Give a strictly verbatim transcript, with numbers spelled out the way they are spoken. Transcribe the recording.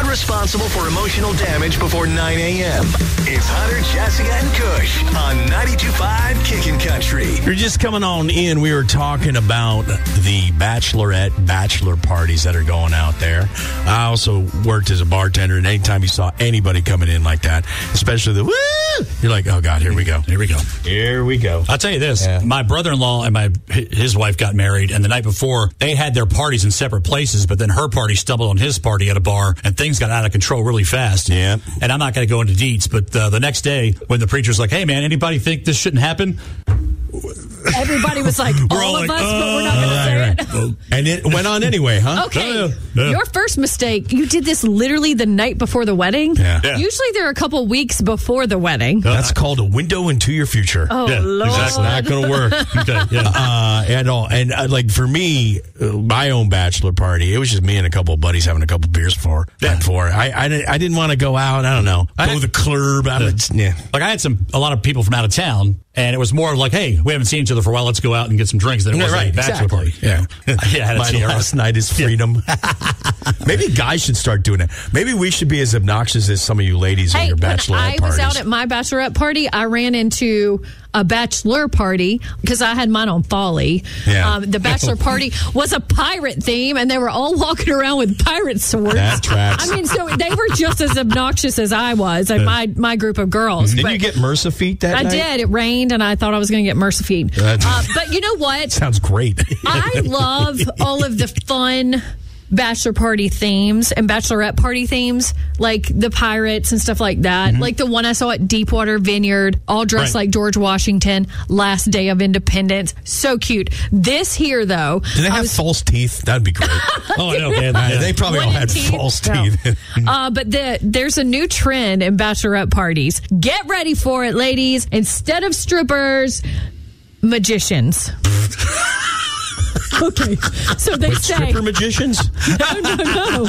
responsible for emotional damage before nine a.m. It's Hunter, Jessica, and Kush on ninety-two point five Kickin' Country. You're just coming on in. We were talking about the bachelorette, bachelor parties that are going out there. I also worked as a bartender, and anytime you saw anybody coming in like that, especially the woo, you're like, oh, God, here we go. Here we go. Here we go. I'll tell you this. Yeah. My brother-in-law and my his wife got married, and the night before, they had their parties in separate places, but then her party stumbled on his party at a bar, and things got out of control really fast. Yeah. And I'm not going to go into deets, but uh, the next day, when the preacher's like, hey, man, anybody think this shouldn't happen? Everybody was like, all, all of like, us, uh, but we're not going to say right, it. Right. And it went on anyway, huh? Okay. Uh, uh. Your first mistake, you did this literally the night before the wedding. Yeah. Yeah. Usually they're a couple weeks before the wedding. That's called a window into your future. Oh, Yeah, Lord. That's not going to work. Okay, yeah. uh, at all. And uh, like for me, uh, my own bachelor party, it was just me and a couple of buddies having a couple of beers before. Yeah. Before I, I, didn't, I didn't want to go out. I don't know. I Go had- to the club. I would, yeah. Like, I had some a lot of people from out of town, and it was more like, hey, we haven't seen each other for a while. Let's go out and get some drinks. Then it Yeah, was right, a bachelor exactly. party. Yeah. Yeah, I had to My see everyone. last night is freedom. Maybe guys should start doing it. Maybe we should be as obnoxious as some of you ladies on Hey, your when bachelorette I was parties. out at my bachelorette party, I ran into a bachelor party because I had mine on Folly. Yeah. Um, the bachelor party was a pirate theme, and they were all walking around with pirate swords. That tracks. I mean, so they were just as obnoxious as I was, and my my group of girls. Did But you get MRSA feet that I night? did. It rained, and I thought I was going to get MRSA feet. That's- Uh, but you know what? Sounds great. I love all of the fun bachelor party themes and bachelorette party themes, like the pirates and stuff like that. Mm-hmm. Like the one I saw at Deepwater Vineyard, all dressed Right. like George Washington, last day of independence. So cute. This here, though. Do they I have was- false teeth? That'd be great. Oh, I know. Yeah, Uh, yeah. They probably all Wooden had teeth? false No. teeth. Uh, but the, there's a new trend in bachelorette parties. Get ready for it, ladies. Instead of strippers, magicians. Okay, so they With say stripper magicians? no, no, no.